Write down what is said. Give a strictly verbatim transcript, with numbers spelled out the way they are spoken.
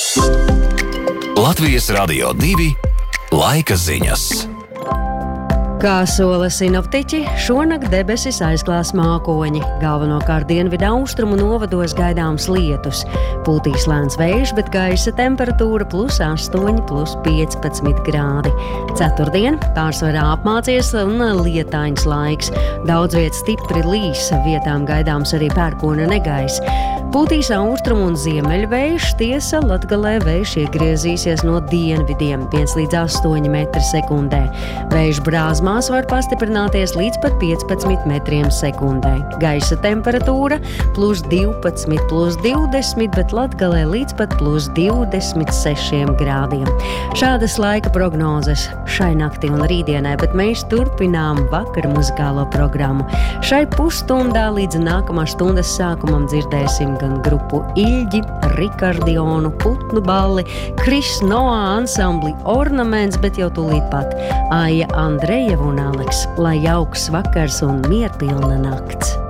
Latvijas Radio divi laika ziņas. Kā sola sinoptiķi, šonakt debesis aizklās mākoņi. Galvenokārt dienvidu austrumu novados gaidāms lietus. Pūtīs lēns vējš, bet gaisa temperatūra plus astoņi, plus piecpadsmit grādi. Ceturtdien pārsvarā apmācies un lietains laiks. Daudz viet stipri līs, vietām gaidāms arī pērkona negaiss. Pūtīs austrumu un ziemeļvējš, tiesa Latgalē vējš iegriezīsies no dienvidiem viens līdz astoņi metri sekundē. Vējš Brāzmās var pastiprināties līdz pat piecpadsmit metriem sekundē. Gaisa temperatūra plus divpadsmit, plus divdesmit, bet Latgalē līdz pat plus divdesmit sešiem grādiem. Šādas laika prognozes šai naktī un rītdienai, bet mēs turpinām vakar muzikālo programmu. Šai pusstundā līdz nākamās stundas sākumam dzirdēsim gan grupu Iļģi, Rikardionu, Putnu balli, Kris Noā ansambli Ornaments, bet jau tūlīt pat Aija Andrejeva un Aleks. Lai jauks vakars un mierpilna nakts!